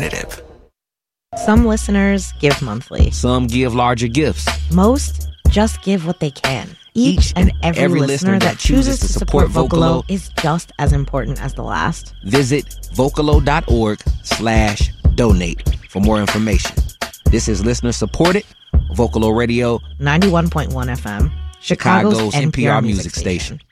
competitive. Some listeners give monthly. Some give larger gifts. Most just give what they can. Each and every listener that chooses to support Vocalo is just as important as the last. Visit Vocalo.org/donate for more information. This is listener-supported Vocalo Radio, 91.1 FM, Chicago's NPR music station.